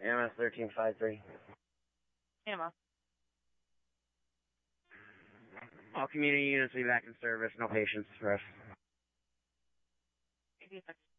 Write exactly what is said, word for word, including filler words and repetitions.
A M S thirteen five three. Emma. All community units will be back in service. No patients for us. Maybe it's like